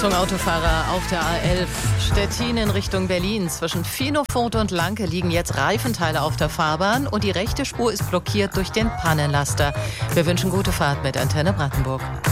Achtung Autofahrer auf der A11. Stettin in Richtung Berlin. Zwischen Finofurt und Lanke liegen jetzt Reifenteile auf der Fahrbahn und die rechte Spur ist blockiert durch den Pannenlaster. Wir wünschen gute Fahrt mit Antenne Brandenburg.